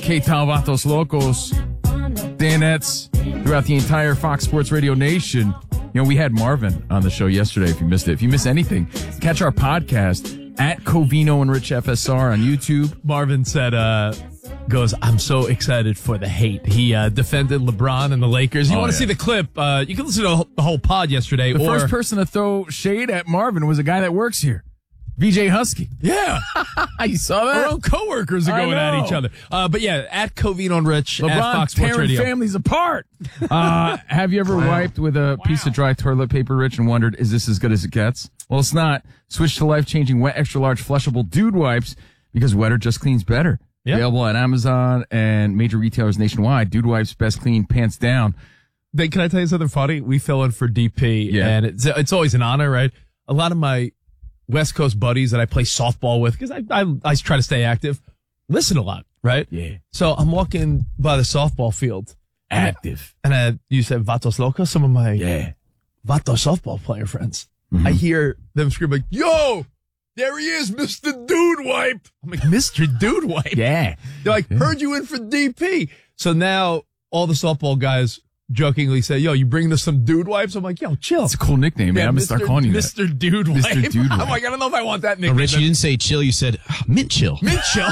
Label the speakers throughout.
Speaker 1: K Vatos Locos, Danettes, throughout the entire Fox Sports Radio Nation. You know, we had Marvin on the show yesterday, if you missed it. If you miss anything, catch our podcast at Covino and Rich FSR on YouTube.
Speaker 2: Marvin said, I'm so excited for the hate. He defended LeBron and the Lakers. You want to see the clip? You can listen to the whole pod yesterday.
Speaker 1: The first person to throw shade at Marvin was a guy that works here. VJ Husky.
Speaker 2: Yeah.
Speaker 1: You saw that?
Speaker 2: Our own coworkers are going at each other. But yeah, at Covino and Rich,
Speaker 1: LeBron
Speaker 2: at Fox Sports
Speaker 1: tearing
Speaker 2: Radio.
Speaker 1: families apart. Have you ever wiped with a piece of dry toilet paper, Rich, and wondered, is this as good as it gets? Well, it's not. Switch to life-changing wet, extra-large, flushable Dude Wipes because wetter just cleans better. Yep. Available at Amazon and major retailers nationwide. Dude Wipes, best clean, pants down.
Speaker 2: Can I tell you something funny? We fill in for DP, and it's always an honor, right? A lot of my West Coast buddies that I play softball with, because I try to stay active, listen a lot, right?
Speaker 1: Yeah.
Speaker 2: So I'm walking by the softball field.
Speaker 1: Active.
Speaker 2: And you said Vatos Locos, some of my Vatos softball player friends. Mm-hmm. I hear them scream like, yo, there he is, Mr. Dude Wipe. I'm like, Mr. Dude Wipe?
Speaker 1: Yeah.
Speaker 2: They're like, heard you in for DP. So now all the softball guys jokingly say, yo, you bringing us some Dude Wipes? I'm like, yo, chill.
Speaker 1: It's a cool nickname, man. I'm going to start calling you that.
Speaker 2: Mr. Dude Wipe.
Speaker 1: Mr. Dude Wipe.
Speaker 2: I'm like, I don't know if I want that nickname.
Speaker 3: No, Rich, you didn't say chill. You said mint chill.
Speaker 2: Mint chill.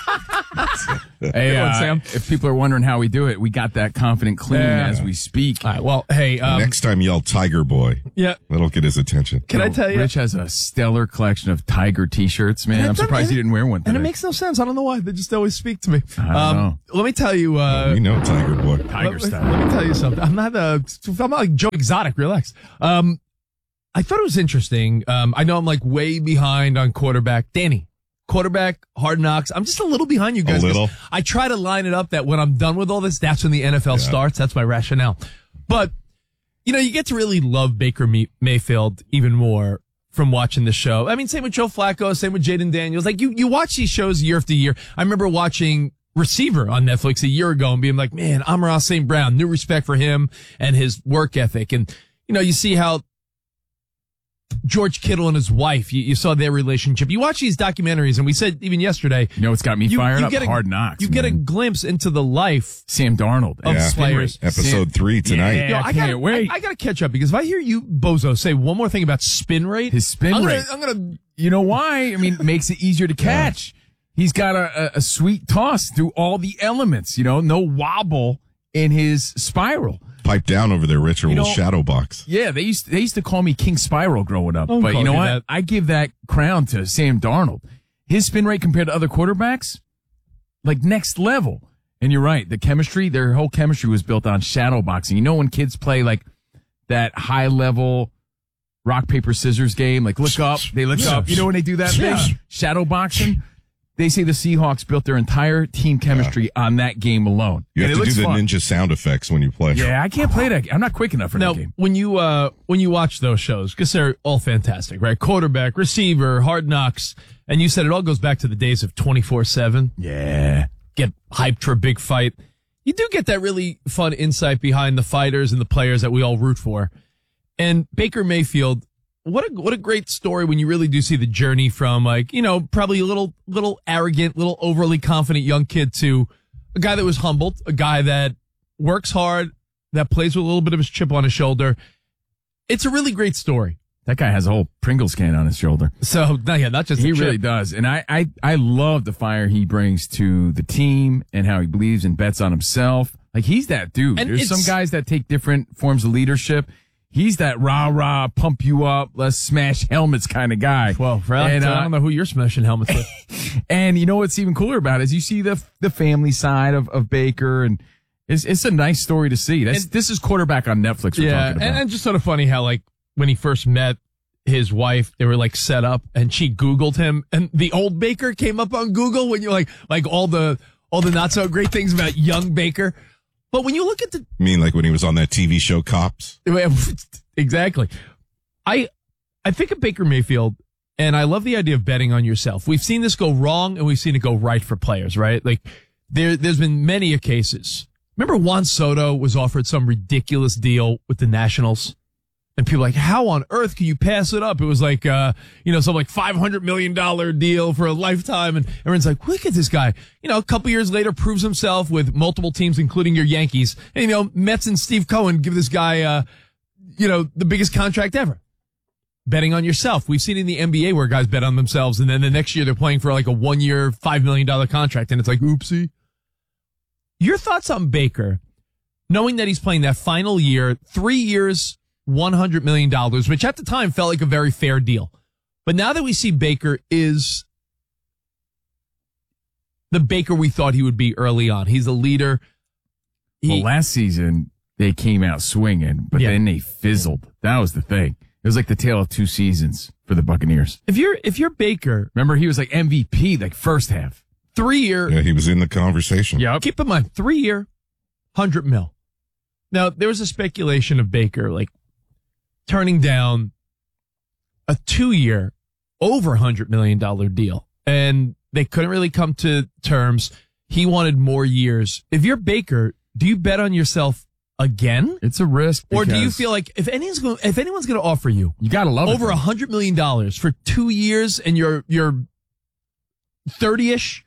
Speaker 1: Hey, Sam. If people are wondering how we do it, we got that confident clean as we speak.
Speaker 2: All right, well, hey.
Speaker 4: Next time yell Tiger Boy.
Speaker 2: Yeah.
Speaker 4: That'll get his attention.
Speaker 2: Can I tell you?
Speaker 1: Rich has a stellar collection of Tiger t-shirts, man. I'm surprised he didn't wear one today.
Speaker 2: And it makes no sense. I don't know why. They just always speak to me.
Speaker 1: I don't know.
Speaker 2: Let me tell you.
Speaker 4: We know Tiger Boy.
Speaker 1: Tiger style.
Speaker 2: Let me tell you something. I'm not like Joe Exotic. Relax. I thought it was interesting. I know I'm like way behind on quarterback. Danny, quarterback, Hard Knocks. I'm just a little behind you guys.
Speaker 4: A little.
Speaker 2: I try to line it up that when I'm done with all this, that's when the NFL starts. That's my rationale. But, you know, you get to really love Baker Mayfield even more from watching the show. I mean, same with Joe Flacco, same with Jaden Daniels. Like, you watch these shows year after year. I remember watching Receiver on Netflix a year ago and being like, man, Amon-Ra St. Brown, new respect for him and his work ethic. And, you know, you see how George Kittle and his wife, you saw their relationship. You watch these documentaries, and we said even yesterday.
Speaker 1: You know what's got me fired up? Hard Knocks.
Speaker 2: You get a glimpse into the life.
Speaker 1: Sam Darnold.
Speaker 2: Of players.
Speaker 4: Episode 3 tonight.
Speaker 1: Yeah,
Speaker 2: Yo,
Speaker 1: I can't wait.
Speaker 2: I got to catch up because if I hear you, Bozo, say one more thing about spin rate.
Speaker 1: His spin rate.
Speaker 2: I'm going to.
Speaker 1: You know why? I mean, it makes it easier to catch. He's got a sweet toss through all the elements, you know, no wobble in his spiral.
Speaker 4: Pipe down over there, Rich, or we'll shadow box.
Speaker 1: Yeah, they used to call me King Spiral growing up. But you know what?
Speaker 2: That.
Speaker 1: I give that crown to Sam Darnold. His spin rate compared to other quarterbacks, like next level. And you're right, the chemistry, their whole chemistry was built on shadow boxing. You know when kids play like that high level rock, paper, scissors game, like look up, they look up. You know when they do that thing? Shadow boxing? They say the Seahawks built their entire team chemistry on that game alone.
Speaker 4: You have to do the ninja sound effects when you play.
Speaker 1: Yeah, I can't play that. I'm not quick enough for that game.
Speaker 2: When you watch those shows, because they're all fantastic, right? Quarterback, receiver, Hard Knocks, and you said it all goes back to the days of 24/7.
Speaker 1: Yeah.
Speaker 2: Get hyped for a big fight. You do get that really fun insight behind the fighters and the players that we all root for. And Baker Mayfield, what a great story when you really do see the journey from, like, you know, probably a little arrogant, little overly confident young kid to a guy that was humbled, a guy that works hard, that plays with a little bit of his chip on his shoulder. It's a really great story.
Speaker 1: That guy has a whole Pringles can on his shoulder.
Speaker 2: So, not just
Speaker 1: he really does. And I love the fire he brings to the team and how he believes and bets on himself. Like, he's that dude.
Speaker 2: And
Speaker 1: there's some guys that take different forms of leadership. He's that rah-rah, pump you up, let's smash helmets kind of guy.
Speaker 2: Well, I don't know who you're smashing helmets with.
Speaker 1: And you know what's even cooler about it is you see the family side of Baker, and it's a nice story to see. This is Quarterback on Netflix we're talking about.
Speaker 2: And just sort of funny how, like, when he first met his wife, they were, like, set up, and she Googled him, and the old Baker came up on Google when you're like all the not-so-great things about young Baker. But when you look at
Speaker 4: You mean like when he was on that TV show Cops?
Speaker 2: Exactly. I think of Baker Mayfield, and I love the idea of betting on yourself. We've seen this go wrong, and we've seen it go right for players, right? Like, there's been many cases. Remember Juan Soto was offered some ridiculous deal with the Nationals? And people are like, how on earth can you pass it up? It was like, some like $500 million deal for a lifetime. And everyone's like, look at this guy. A couple years later proves himself with multiple teams, including your Yankees. And, Mets and Steve Cohen give this guy, the biggest contract ever. Betting on yourself. We've seen in the NBA where guys bet on themselves. And then the next year they're playing for like a 1 year, $5 million contract. And it's like, oopsie. Your thoughts on Baker, knowing that he's playing that final year, 3 years, $100 million, which at the time felt like a very fair deal. But now that we see Baker is the Baker we thought he would be early on. He's a leader.
Speaker 1: Well, last season, they came out swinging, but then they fizzled. That was the thing. It was like the tale of two seasons for the Buccaneers.
Speaker 2: If you're Baker,
Speaker 1: remember he was like MVP, like first half.
Speaker 2: 3 year.
Speaker 4: Yeah, he was in the conversation.
Speaker 1: Yeah.
Speaker 2: Keep in mind, 3 year, $100 million. Now, there was a speculation of Baker, like, turning down a 2 year, over $100 million deal. And they couldn't really come to terms. He wanted more years. If you're Baker, do you bet on yourself again?
Speaker 1: It's a risk.
Speaker 2: Or do you feel like if anyone's going to offer you,
Speaker 1: you got to love
Speaker 2: over
Speaker 1: it,
Speaker 2: $100 million for 2 years and you're 30-ish,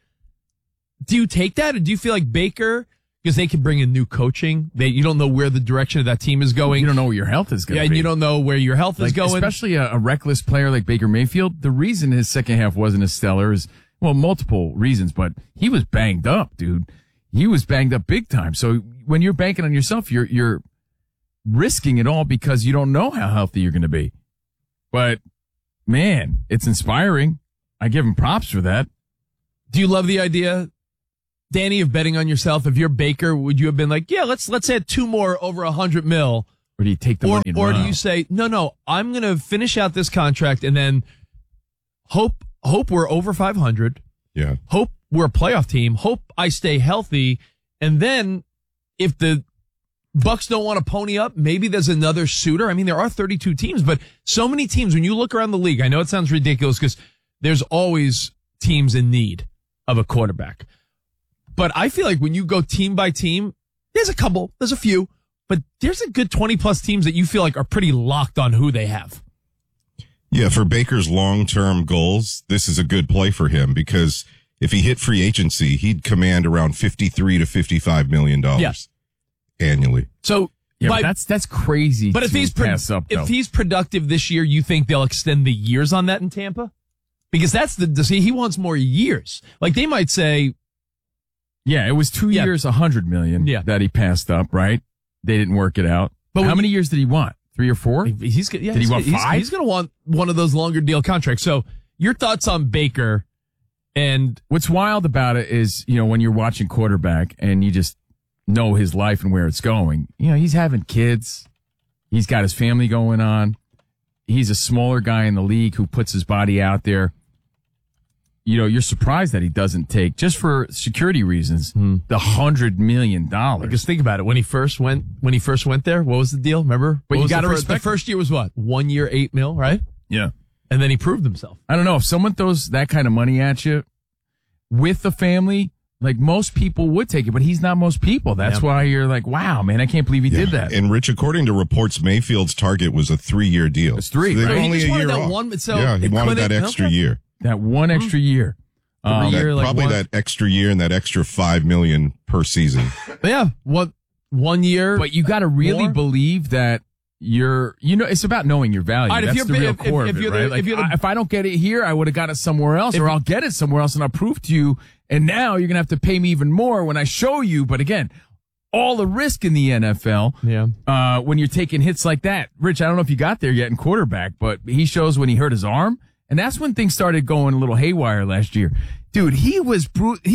Speaker 2: do you take that? Or do you feel like Baker, because they can bring in new coaching, you don't know where the direction of that team is going.
Speaker 1: You don't know where your health is going to be.
Speaker 2: And you don't know where your health is going.
Speaker 1: Especially a reckless player like Baker Mayfield. The reason his second half wasn't as stellar is, well, multiple reasons, but he was banged up, dude. He was banged up big time. So when you're banking on yourself, you're risking it all because you don't know how healthy you're going to be. But, man, it's inspiring. I give him props for that.
Speaker 2: Do you love the idea, Danny, of betting on yourself? If you're Baker, would you have been like, yeah, let's add 2 more over $100 million?
Speaker 1: Or do you take the money and
Speaker 2: Or
Speaker 1: run
Speaker 2: do
Speaker 1: out?
Speaker 2: you say, no, I'm going to finish out this contract and then hope we're over 500.
Speaker 4: Yeah.
Speaker 2: Hope we're a playoff team. Hope I stay healthy. And then if the Bucks don't want to pony up, maybe there's another suitor. I mean, there are 32 teams, but so many teams, when you look around the league, I know it sounds ridiculous because there's always teams in need of a quarterback. But I feel like when you go team by team, there's a few, but there's a good 20 plus teams that you feel like are pretty locked on who they have.
Speaker 4: Yeah, for Baker's long-term goals, this is a good play for him because if he hit free agency, he'd command around $53 to $55 million annually.
Speaker 2: So,
Speaker 1: yeah, but that's crazy.
Speaker 2: But if he's productive this year, you think they'll extend the years on that in Tampa? Because that's he wants more years. Like they might say,
Speaker 1: yeah, it was 2 years, $100 million that he passed up, right? They didn't work it out. But how many years did he want? 3 or 4?
Speaker 2: Did
Speaker 1: he want 5?
Speaker 2: He's going to want one of those longer deal contracts. So your thoughts on Baker? And
Speaker 1: what's wild about it is, when you're watching quarterback and you just know his life and where it's going, he's having kids. He's got his family going on. He's a smaller guy in the league who puts his body out there. You're surprised that he doesn't take, just for security reasons, the $100 million.
Speaker 2: Because think about it. When he first went there, what was the deal? Remember?
Speaker 1: But you got to respect
Speaker 2: the first year was what? 1 year, $8 million, right?
Speaker 1: Yeah.
Speaker 2: And then he proved himself.
Speaker 1: I don't know. If someone throws that kind of money at you with the family, like most people would take it, but he's not most people. That's why you're like, wow, man, I can't believe he did that.
Speaker 4: And Rich, according to reports, Mayfield's target was a 3-year deal.
Speaker 1: It's 3.
Speaker 4: So they
Speaker 1: right?
Speaker 4: were only
Speaker 2: He
Speaker 4: a
Speaker 2: just
Speaker 4: year
Speaker 2: wanted
Speaker 4: off. He wanted that extra year.
Speaker 1: That one extra year.
Speaker 4: That extra year and that extra $5 million per season.
Speaker 2: Yeah. 1 year?
Speaker 1: But you got to really believe that it's about knowing your value.
Speaker 2: Right,
Speaker 1: that's the real core of it, right? If I don't get it here, I would have got it somewhere else, or I'll get it somewhere else and I'll prove to you. And now you're going to have to pay me even more when I show you. But again, all the risk in the NFL.
Speaker 2: Yeah.
Speaker 1: When you're taking hits like that. Rich, I don't know if you got there yet in quarterback, but he shows when he hurt his arm. And that's when things started going a little haywire last year. Dude, he was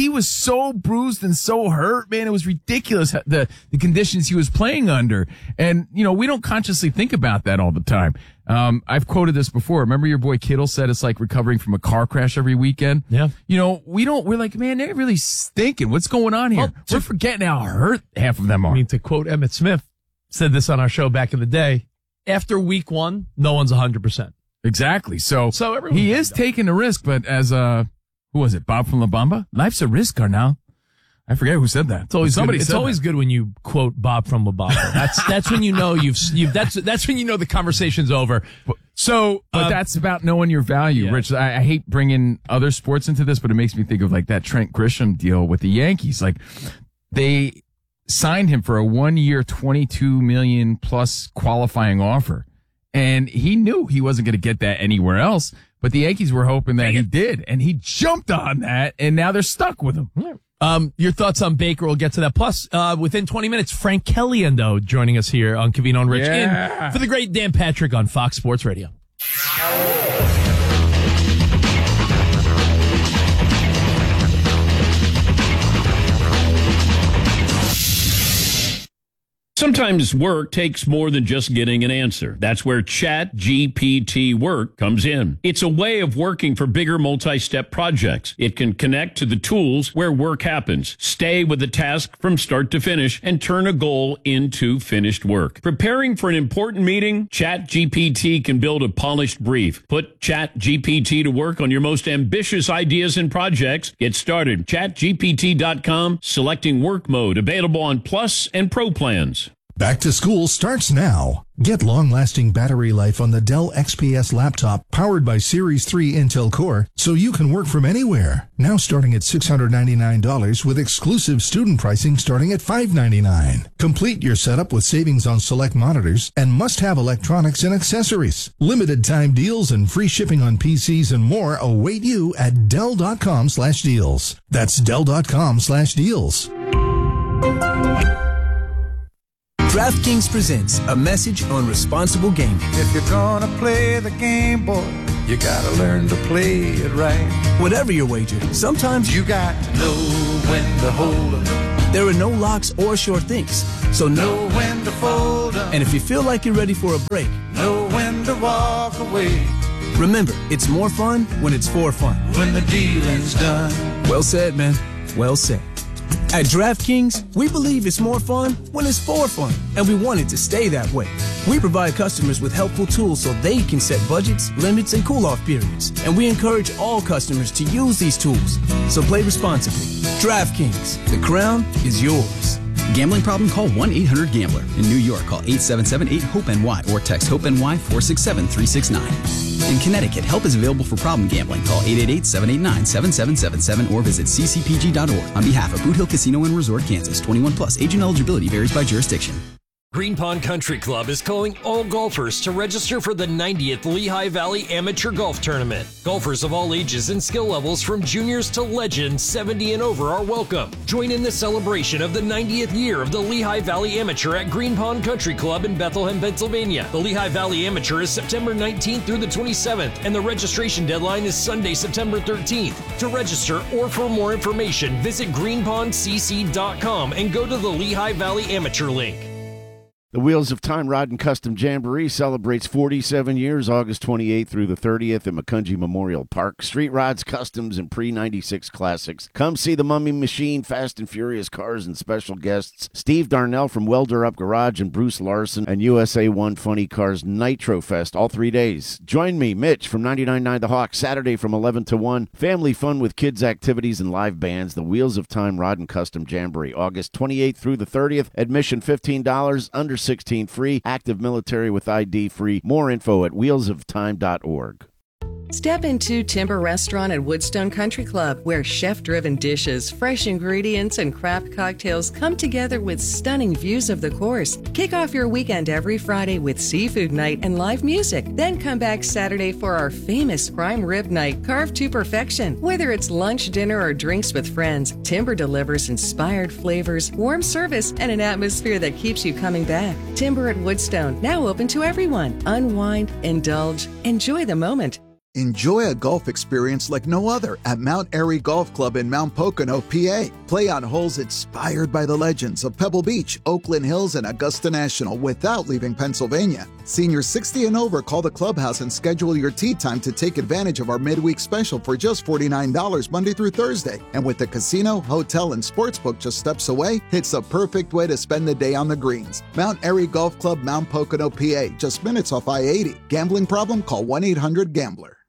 Speaker 1: so bruised and so hurt, man. It was ridiculous the conditions he was playing under. And, we don't consciously think about that all the time. I've quoted this before. Remember your boy Kittle said it's like recovering from a car crash every weekend?
Speaker 2: Yeah.
Speaker 1: We're like, man, they're really stinking. What's going on here? We're forgetting how hurt half of them are.
Speaker 2: I mean, to quote Emmitt Smith, said this on our show back in the day, after week 1, no one's 100%.
Speaker 1: Exactly. So he is taking the risk, but as who was it? Bob from La Bamba? Life's a risk, Carnal. I forget who said that.
Speaker 2: It's always
Speaker 1: Somebody
Speaker 2: good. It's
Speaker 1: said
Speaker 2: always
Speaker 1: that.
Speaker 2: good when you quote Bob from Lababa. That's when you know that's when you know the conversation's over. So,
Speaker 1: But that's about knowing your value,
Speaker 2: yeah.
Speaker 1: Rich. I hate bringing other sports into this, but it makes me think of like that Trent Grisham deal with the Yankees. Like they signed him for a 1 year, $22 million plus qualifying offer. And he knew he wasn't going to get that anywhere else, but the Yankees were hoping that he did. And he jumped on that, and now they're stuck with him.
Speaker 2: Your thoughts on Baker, we'll get to that. Plus, within 20 minutes, Frank Kellyendo joining us here on Covino and Rich in for the great Dan Patrick on Fox Sports Radio.
Speaker 5: Sometimes work takes more than just getting an answer. That's where ChatGPT Work comes in. It's a way of working for bigger multi-step projects. It can connect to the tools where work happens, stay with the task from start to finish, and turn a goal into finished work. Preparing for an important meeting? ChatGPT can build a polished brief. Put ChatGPT to work on your most ambitious ideas and projects. Get started. ChatGPT.com, selecting work mode, available on Plus and Pro plans.
Speaker 6: Back to school starts now. Get long-lasting battery life on the Dell XPS laptop powered by Series 3 Intel Core so you can work from anywhere. Now starting at $699 with exclusive student pricing starting at $599. Complete your setup with savings on select monitors and must-have electronics and accessories. Limited time deals and free shipping on PCs and more await you at Dell.com/deals. That's Dell.com/deals.
Speaker 7: DraftKings presents a message on responsible gaming.
Speaker 8: If you're gonna play the game, boy, you gotta learn to play it right.
Speaker 7: Whatever your wager, sometimes
Speaker 8: You got to know when to hold 'em,
Speaker 7: there are no locks or sure things. So
Speaker 8: know when to fold 'em,
Speaker 7: And if you feel like you're ready for a break,
Speaker 8: know when to walk away.
Speaker 7: remember, it's more fun when it's for fun.
Speaker 8: When the dealing's done.
Speaker 7: Well said, man. Well said. At DraftKings, we believe it's more fun when it's for fun, and we want it to stay that way. We provide customers with helpful tools so they can set budgets, limits, and cool-off periods, and we encourage all customers to use these tools. So play responsibly. DraftKings, the crown is yours.
Speaker 9: Gambling problem? Call 1-800-GAMBLER. In New York, call 877-8-HOPE-NY or text HOPE-NY 467-369. In Connecticut, help is available for problem gambling. Call 888-789-7777 or visit ccpg.org. On behalf of Boot Hill Casino and Resort, Kansas, 21 plus. Agent eligibility varies by jurisdiction.
Speaker 10: Green Pond Country Club is calling all golfers to register for the 90th Lehigh Valley Amateur Golf Tournament. Golfers of all ages and skill levels from juniors to legends 70 and over are welcome. Join in the celebration of the 90th year of the Lehigh Valley Amateur at Green Pond Country Club in Bethlehem, Pennsylvania. The Lehigh Valley Amateur is September 19th through the 27th, and the registration deadline is Sunday, September 13th. To register or for more information, visit greenpondcc.com and go to the Lehigh Valley Amateur link.
Speaker 11: The Wheels of Time Rod and Custom Jamboree celebrates 47 years, August 28th through the 30th at Macungie Memorial Park. Street rods, customs, and pre-96 classics. Come see the Mummy Machine, Fast and Furious cars, and special guests Steve Darnell from Welder Up Garage and Bruce Larson and USA 1 Funny Cars Nitro Fest all 3 days. Join me, Mitch, from 99.9 The Hawk, Saturday from 11 to 1. Family fun with kids' activities and live bands. The Wheels of Time Rod and Custom Jamboree, August 28th through the 30th. Admission $15, under 16 free, active military with ID free. More info at wheelsoftime.org.
Speaker 12: Step into Timber Restaurant at Woodstone Country Club, where chef-driven dishes, fresh ingredients, and craft cocktails come together with stunning views of the course. Kick off your weekend every Friday with seafood night and live music. Then come back Saturday for our famous prime rib night, carved to perfection. Whether it's lunch, dinner, or drinks with friends, Timber delivers inspired flavors, warm service, and an atmosphere that keeps you coming back. Timber at Woodstone, now open to everyone. Unwind, indulge, enjoy the moment.
Speaker 13: Enjoy a golf experience like no other at Mount Airy Golf Club in Mount Pocono, PA. Play on holes inspired by the legends of Pebble Beach, Oakland Hills, and Augusta National without leaving Pennsylvania. Seniors 60 and over, call the clubhouse and schedule your tee time to take advantage of our midweek special for just $49 Monday through Thursday. And with the casino, hotel, and sportsbook just steps away, it's the perfect way to spend the day on the greens. Mount Airy Golf Club, Mount Pocono, PA, just minutes off I-80. Gambling problem? Call 1-800-GAMBLER.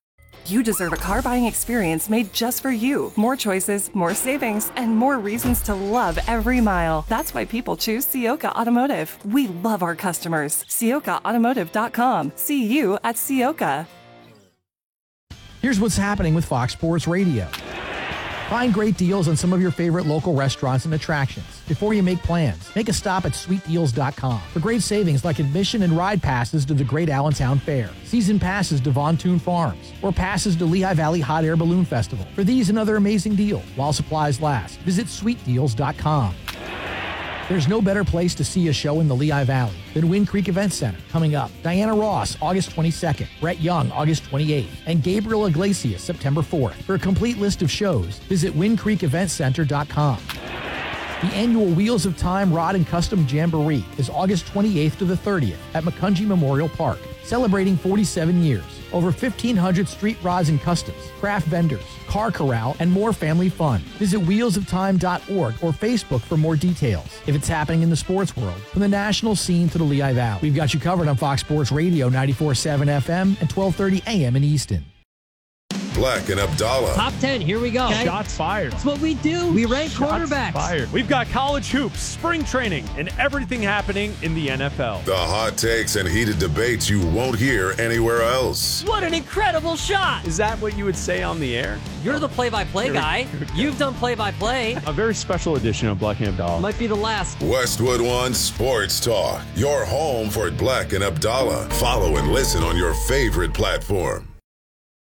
Speaker 14: You deserve a car buying experience made just for you. More choices, more savings, and more reasons to love every mile. That's why people choose Ciocca Automotive. We love our customers. CioccaAutomotive.com. See you at Ciocca.
Speaker 15: Here's what's happening with Fox Sports Radio. Find great deals on some of your favorite local restaurants and attractions. Before you make plans, make a stop at sweetdeals.com for great savings like admission and ride passes to the Great Allentown Fair, season passes to Von Toon Farms, or passes to Lehigh Valley Hot Air Balloon Festival. For these and other amazing deals, while supplies last, visit sweetdeals.com. There's no better place to see a show in the Lehigh Valley than Wind Creek Event Center. Coming up, Diana Ross, August 22nd, Brett Young, August 28th, and Gabriel Iglesias, September 4th. For a complete list of shows, visit windcreekeventcenter.com. The annual Wheels of Time Rod and Custom Jamboree is August 28th to the 30th at McCungie Memorial Park, celebrating 47 years. Over 1,500 street rods and customs, craft vendors, car corral, and more family fun. Visit wheelsoftime.org or Facebook for more details. If it's happening in the sports world, from the national scene to the Lehigh Valley, we've got you covered on Fox Sports Radio 94.7 FM and 1230 AM in Easton.
Speaker 16: Black and Abdallah.
Speaker 17: Top 10, here we go.
Speaker 18: Okay. Shots fired.
Speaker 17: That's what we do. We rank quarterbacks.
Speaker 18: Fired. We've got college hoops, spring training, and everything happening in the NFL.
Speaker 16: The hot takes and heated debates you won't hear anywhere else.
Speaker 17: What an incredible shot.
Speaker 18: Is that what you would say on the air?
Speaker 17: You're the play-by-play guy. You've done play-by-play.
Speaker 18: A very special edition of Black and Abdallah.
Speaker 17: Might be the last.
Speaker 16: Westwood One Sports Talk. Your home for Black and Abdallah. Follow and listen on your favorite platform.